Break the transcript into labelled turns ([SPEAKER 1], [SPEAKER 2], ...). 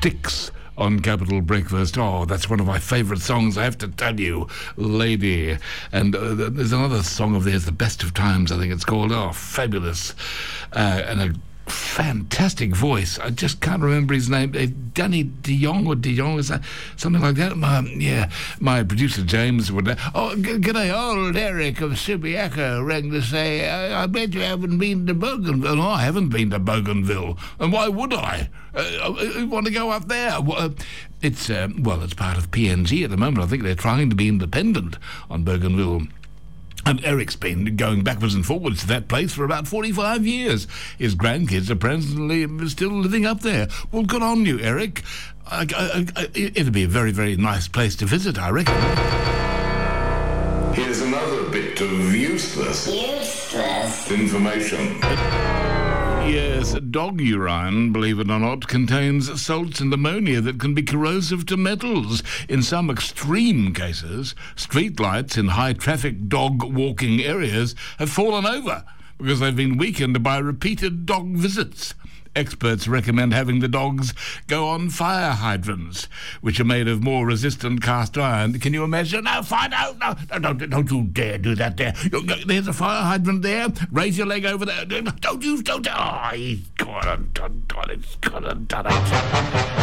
[SPEAKER 1] Styx on Capital Breakfast. Oh, that's one of my favourite songs, I have to tell you, Lady. And there's another song of theirs, The Best of Times, I think it's called. Oh, fabulous. And a fantastic voice. I just can't remember his name. Danny DeYoung or DeYoung, is that something like that? My producer James would. G'day, old Eric of Subiaco rang to say, I bet you haven't been to Bougainville. No, I haven't been to Bougainville. And why would I? I want to go up there. It's part of PNG at the moment. I think they're trying to be independent on Bougainville. And Eric's been going backwards and forwards to that place for about 45 years. His grandkids are presently still living up there. Well, good on you, Eric. It'll be a very, very nice place to visit, I reckon.
[SPEAKER 2] Here's another bit of useless information.
[SPEAKER 1] Yes, dog urine, believe it or not, contains salts and ammonia that can be corrosive to metals. In some extreme cases, streetlights in high-traffic dog-walking areas have fallen over because they've been weakened by repeated dog visits. Experts recommend having the dogs go on fire hydrants, which are made of more resistant cast iron. Can you imagine? No, don't you dare do that there. There's a fire hydrant there. Raise your leg over there. Don't. Oh, he's gone and done it.